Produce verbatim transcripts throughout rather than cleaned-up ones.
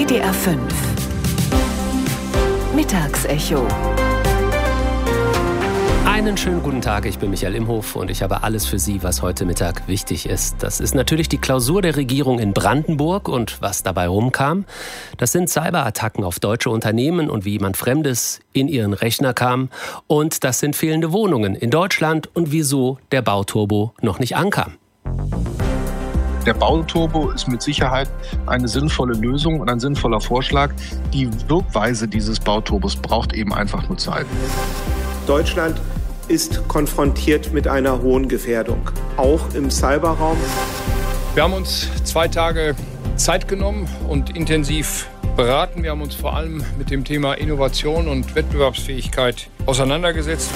D R fünf Mittagsecho. Einen schönen guten Tag, ich bin Michael Imhof und ich habe alles für Sie, was heute Mittag wichtig ist. Das ist natürlich die Klausur der Regierung in Brandenburg und was dabei rumkam. Das sind Cyberattacken auf deutsche Unternehmen und wie jemand Fremdes in ihren Rechner kam. Und das sind fehlende Wohnungen in Deutschland und wieso der Bauturbo noch nicht ankam. Der Bauturbo ist mit Sicherheit eine sinnvolle Lösung und ein sinnvoller Vorschlag. Die Wirkweise dieses Bauturbos braucht eben einfach nur Zeit. Deutschland ist konfrontiert mit einer hohen Gefährdung, auch im Cyberraum. Wir haben uns zwei Tage Zeit genommen und intensiv beraten. Wir haben uns vor allem mit dem Thema Innovation und Wettbewerbsfähigkeit auseinandergesetzt.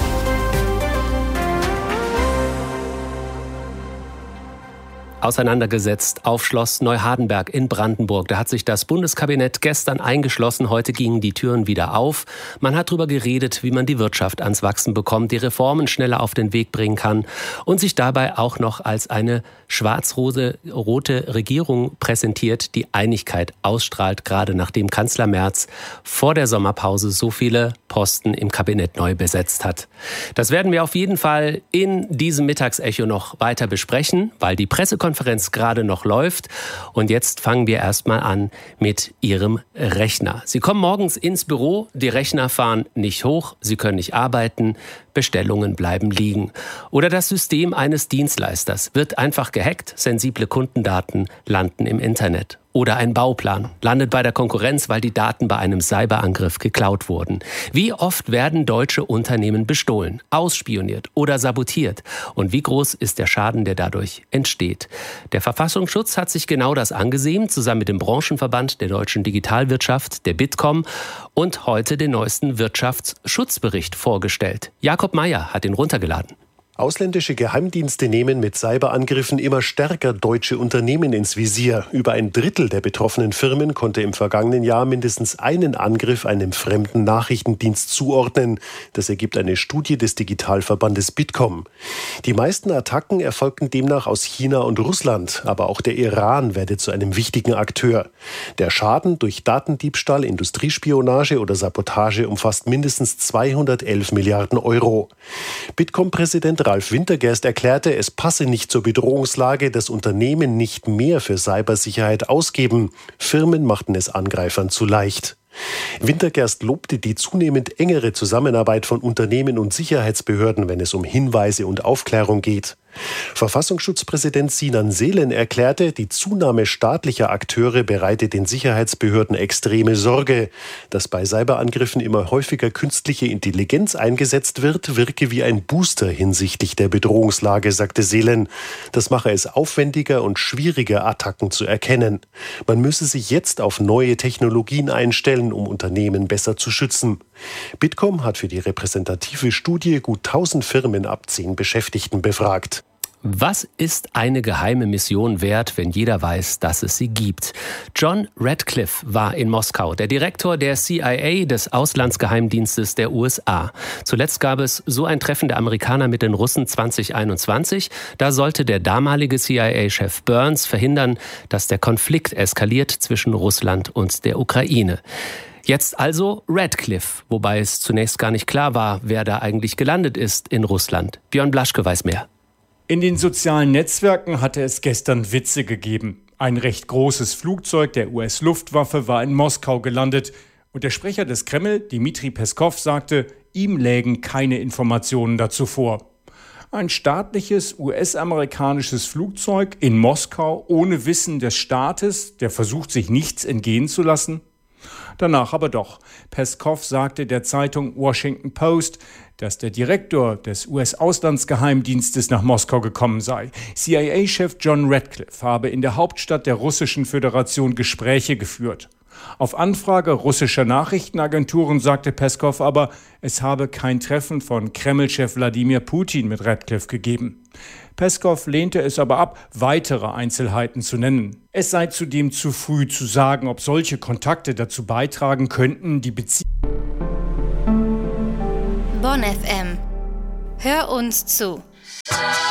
Auseinandergesetzt auf Schloss Neuhardenberg in Brandenburg. Da hat sich das Bundeskabinett gestern eingeschlossen. Heute gingen die Türen wieder auf. Man hat darüber geredet, wie man die Wirtschaft ans Wachsen bekommt, die Reformen schneller auf den Weg bringen kann und sich dabei auch noch als eine schwarz-rote Regierung präsentiert, die Einigkeit ausstrahlt, gerade nachdem Kanzler Merz vor der Sommerpause so viele Posten im Kabinett neu besetzt hat. Das werden wir auf jeden Fall in diesem Mittagsecho noch weiter besprechen, weil die Pressekonferenz Konferenz gerade noch läuft. Und jetzt fangen wir erstmal an mit Ihrem Rechner. Sie kommen morgens ins Büro, die Rechner fahren nicht hoch, Sie können nicht arbeiten, Bestellungen bleiben liegen. Oder das System eines Dienstleisters wird einfach gehackt, sensible Kundendaten landen im Internet. Oder ein Bauplan landet bei der Konkurrenz, weil die Daten bei einem Cyberangriff geklaut wurden. Wie oft werden deutsche Unternehmen bestohlen, ausspioniert oder sabotiert? Und wie groß ist der Schaden, der dadurch entsteht? Der Verfassungsschutz hat sich genau das angesehen, zusammen mit dem Branchenverband der deutschen Digitalwirtschaft, der Bitkom, und heute den neuesten Wirtschaftsschutzbericht vorgestellt. Jakob Meyer hat ihn runtergeladen. Ausländische Geheimdienste nehmen mit Cyberangriffen immer stärker deutsche Unternehmen ins Visier. Über ein Drittel der betroffenen Firmen konnte im vergangenen Jahr mindestens einen Angriff einem fremden Nachrichtendienst zuordnen. Das ergibt eine Studie des Digitalverbandes Bitkom. Die meisten Attacken erfolgten demnach aus China und Russland, aber auch der Iran werde zu einem wichtigen Akteur. Der Schaden durch Datendiebstahl, Industriespionage oder Sabotage umfasst mindestens zweihundertelf Milliarden Euro. Bitkom-Präsident Ralf Wintergerst erklärte, es passe nicht zur Bedrohungslage, dass Unternehmen nicht mehr für Cybersicherheit ausgeben. Firmen machten es Angreifern zu leicht. Wintergerst lobte die zunehmend engere Zusammenarbeit von Unternehmen und Sicherheitsbehörden, wenn es um Hinweise und Aufklärung geht. Verfassungsschutzpräsident Sinan Selen erklärte, die Zunahme staatlicher Akteure bereite den Sicherheitsbehörden extreme Sorge. Dass bei Cyberangriffen immer häufiger künstliche Intelligenz eingesetzt wird, wirke wie ein Booster hinsichtlich der Bedrohungslage, sagte Selen. Das mache es aufwendiger und schwieriger, Attacken zu erkennen. Man müsse sich jetzt auf neue Technologien einstellen, um Unternehmen besser zu schützen. Bitkom hat für die repräsentative Studie gut tausend Firmen ab zehn Beschäftigten befragt. Was ist eine geheime Mission wert, wenn jeder weiß, dass es sie gibt? John Ratcliffe war in Moskau, der Direktor der C I A, des Auslandsgeheimdienstes der U S A. Zuletzt gab es so ein Treffen der Amerikaner mit den Russen zwanzig einundzwanzig. Da sollte der damalige C I A-Chef Burns verhindern, dass der Konflikt eskaliert zwischen Russland und der Ukraine. Jetzt also Ratcliffe, wobei es zunächst gar nicht klar war, wer da eigentlich gelandet ist in Russland. Björn Blaschke weiß mehr. In den sozialen Netzwerken hatte es gestern Witze gegeben. Ein recht großes Flugzeug der U S-Luftwaffe war in Moskau gelandet. Und der Sprecher des Kreml, Dmitri Peskow, sagte, ihm lägen keine Informationen dazu vor. Ein staatliches U S-amerikanisches Flugzeug in Moskau ohne Wissen des Staates, der versucht, sich nichts entgehen zu lassen? Danach aber doch. Peskow sagte der Zeitung Washington Post, dass der Direktor des U S-Auslandsgeheimdienstes nach Moskau gekommen sei. C I A-Chef John Ratcliffe habe in der Hauptstadt der Russischen Föderation Gespräche geführt. Auf Anfrage russischer Nachrichtenagenturen sagte Peskow aber, es habe kein Treffen von Kreml-Chef Wladimir Putin mit Ratcliffe gegeben. Peskow lehnte es aber ab, weitere Einzelheiten zu nennen. Es sei zudem zu früh zu sagen, ob solche Kontakte dazu beitragen könnten, die Beziehung. Bonn F M. Hör uns zu.